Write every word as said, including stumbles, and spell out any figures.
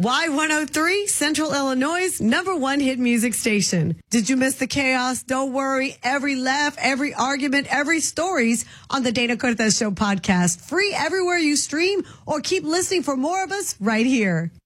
Y one oh three, Central Illinois' number one hit music station. Did you miss the chaos? Don't worry. Every laugh, every argument, every stories on the Dana Cortez Show podcast. Free everywhere you stream, or keep listening for more of us right here.